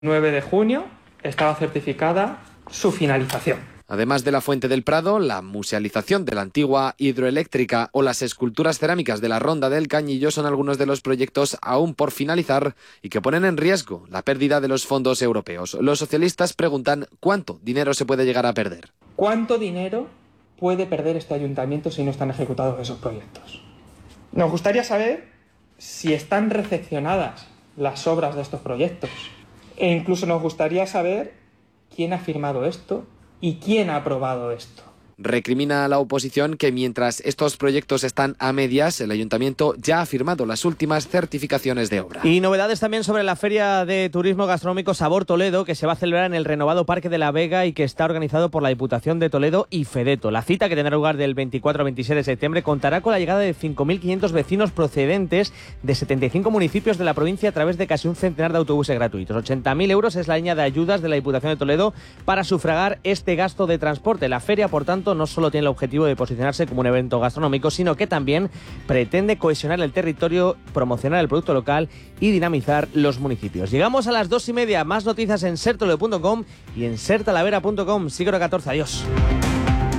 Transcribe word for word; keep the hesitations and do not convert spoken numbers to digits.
nueve de junio estaba certificada su finalización. Además de la Fuente del Prado, la musealización de la antigua hidroeléctrica o las esculturas cerámicas de la Ronda del Cañillo son algunos de los proyectos aún por finalizar y que ponen en riesgo la pérdida de los fondos europeos. Los socialistas preguntan cuánto dinero se puede llegar a perder. ¿Cuánto dinero puede perder este ayuntamiento si no están ejecutados esos proyectos? Nos gustaría saber si están recepcionadas las obras de estos proyectos. E incluso nos gustaría saber quién ha firmado esto y quién ha aprobado esto. Recrimina a la oposición que mientras estos proyectos están a medias, el ayuntamiento ya ha firmado las últimas certificaciones de obra. Y novedades también sobre la Feria de Turismo Gastronómico Sabor Toledo, que se va a celebrar en el renovado Parque de la Vega y que está organizado por la Diputación de Toledo y Fedeto. La cita, que tendrá lugar del veinticuatro al veintisiete de septiembre, contará con la llegada de cinco mil quinientos vecinos procedentes de setenta y cinco municipios de la provincia a través de casi un centenar de autobuses gratuitos. ochenta mil euros es la línea de ayudas de la Diputación de Toledo para sufragar este gasto de transporte. La feria, por tanto, no solo tiene el objetivo de posicionarse como un evento gastronómico, sino que también pretende cohesionar el territorio, promocionar el producto local y dinamizar los municipios. Llegamos a las dos y media. Más noticias en ser toledo punto com y en ser talavera punto com. Siglo catorce. Adiós.